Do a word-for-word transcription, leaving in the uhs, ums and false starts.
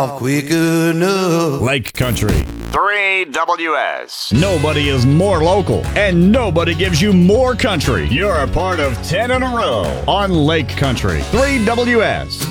quick enough. Lake Country. three W S. Nobody is more local, and nobody gives you more country. You're a part of ten in a row on Lake Country. three W S.